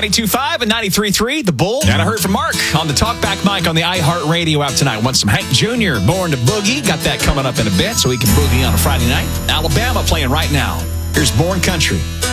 92.5 and 93.3, The Bull. And I heard from Mark on the Talkback mic on the iHeartRadio app tonight. Want some Hank Jr., Born to Boogie. Got that coming up in a bit so he can boogie on a Friday night. Alabama playing right now. Here's Born Country.